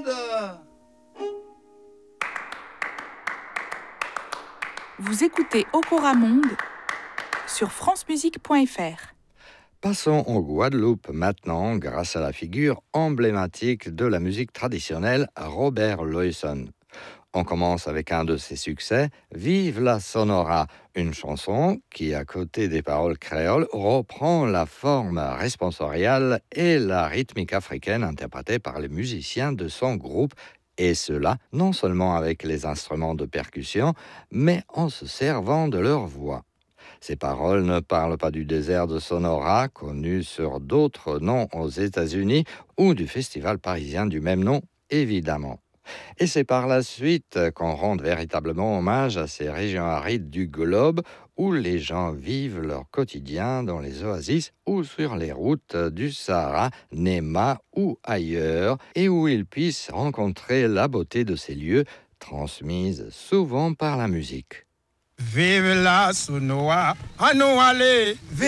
Vous écoutez Okora Monde sur francemusique.fr. Passons en Guadeloupe maintenant grâce à la figure emblématique de la musique traditionnelle, Robert Luyson. On commence avec un de ses succès, Vive la Sonora, une chanson qui, à côté des paroles créoles, reprend la forme responsoriale et la rythmique africaine interprétée par les musiciens de son groupe, et cela non seulement avec les instruments de percussion, mais en se servant de leur voix. Ces paroles ne parlent pas du désert de Sonora, connu sur d'autres noms aux États-Unis, ou du festival parisien du même nom, évidemment. Et c'est par la suite qu'on rend véritablement hommage à ces régions arides du globe où les gens vivent leur quotidien dans les oasis ou sur les routes du Sahara, Nema ou ailleurs, et où ils puissent rencontrer la beauté de ces lieux, transmise souvent par la musique. Vive la Sonora, à nous aller.